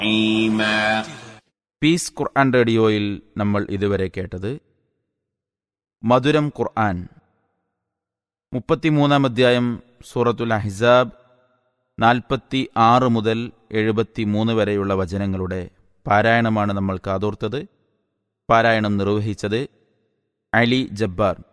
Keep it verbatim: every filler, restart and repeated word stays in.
نعيما. Piece ഖുർആൻ റേഡിയോയിൽ നമ്മൾ ഇതുവരെ കേട്ടത് മധുരം ഖുർആൻ മുപ്പത്തിമൂന്നാം അധ്യായം സൂറത്തുൽ അഹ്സാബ് നാൽപ്പത്തി ആറ് മുതൽ എഴുപത്തി മൂന്ന് വരെയുള്ള വചനങ്ങളുടെ പാരായണമാണ് നമ്മൾ കാതോർത്തത്. പാരായണം നിർവഹിച്ചത് അലി ജബ്ബാർ.